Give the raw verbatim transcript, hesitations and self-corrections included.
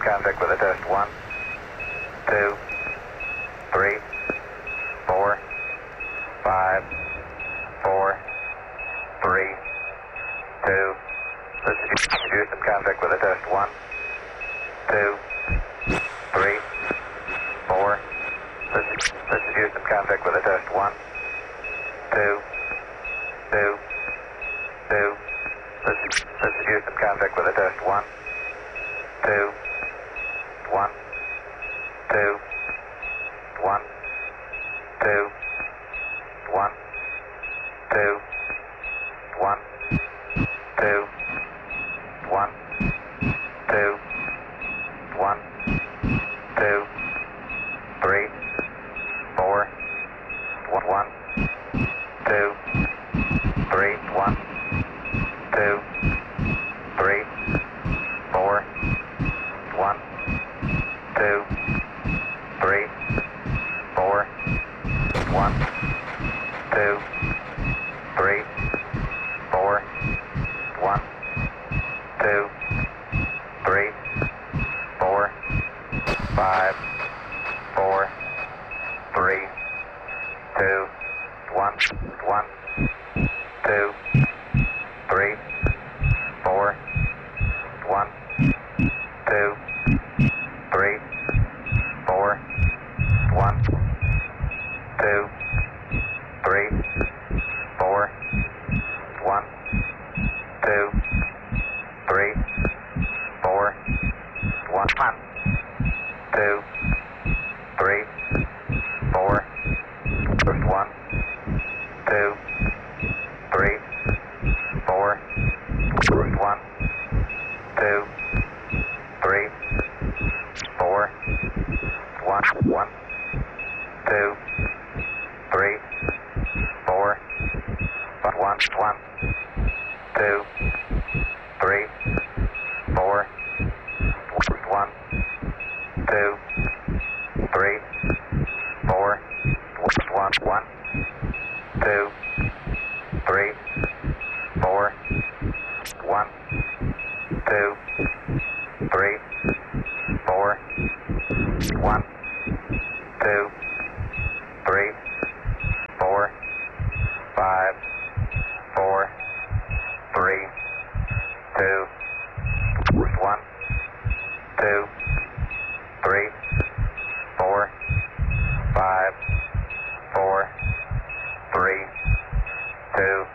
contact with a test. One, two, three, four, five, four, three, two. This is Houston contact with a test. One, two, three, four. This is, this is Houston contact with a test. One, two, two, two. This is, this is Houston contact with a test. One, two, one, two, one, two, one, two, one, two, one, two, one, two, three, four, one, one, two, three, one, two, three, four, one, two, three, four, one, two, three, four, one, two, three, four, five, four, three, two, one, one, two, three, four, one, two, three, four, one, two, three, four, one, two, three, four, one, one, two, three, four, first one, two, three, four, first one, two, three, four, one, one, two, three, four, one, one, two, three, four, one, two, three, four, one, one, two, three, four, one, two, three, four, one, two, three, four, five, four, three, two, one, two, three, four, five, four, three, two.